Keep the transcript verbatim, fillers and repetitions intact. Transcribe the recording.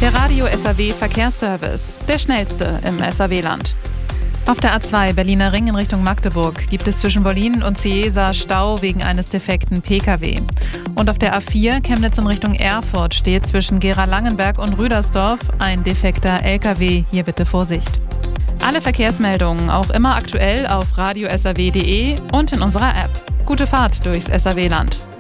Der Radio S A W Verkehrsservice, der schnellste im S A W-Land. Auf der A zwei Berliner Ring in Richtung Magdeburg gibt es zwischen Wollin und Ciesa Stau wegen eines defekten P K W. Und auf der A vier Chemnitz in Richtung Erfurt steht zwischen Gera-Langenberg und Rüdersdorf ein defekter L K W. Hier bitte Vorsicht. Alle Verkehrsmeldungen auch immer aktuell auf radio s a w punkt d e und in unserer App. Gute Fahrt durchs S A W-Land.